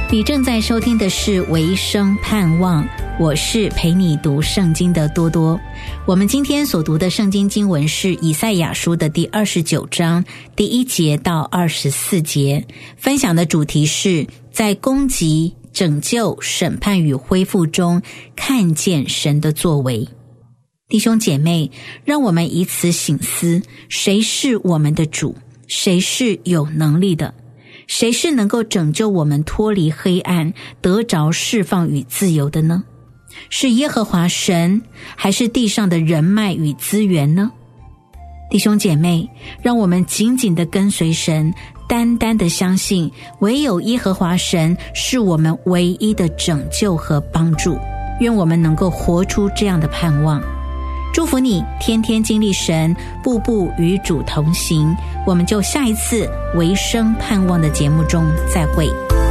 你正在收听的是维生盼望，我是陪你读圣经的多多。我们今天所读的圣经经文是以赛亚书的第29章第1节到24节，分享的主题是在攻击、拯救、审判与恢复中看见神的作为。弟兄姐妹，让我们以此省思，谁是我们的主？谁是有能力的？谁是能够拯救我们脱离黑暗，得着释放与自由的呢？是耶和华神，还是地上的人脉与资源呢？弟兄姐妹，让我们紧紧地跟随神，单单地相信唯有耶和华神是我们唯一的拯救和帮助。愿我们能够活出这样的盼望。祝福你天天经历神，步步与主同行。我们就下一次维生盼望的节目中再会。